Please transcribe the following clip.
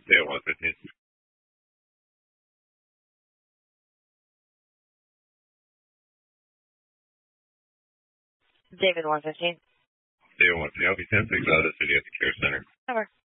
David 115. David 115. David 115. I'll be 10-6 out of the city at the care center. Over.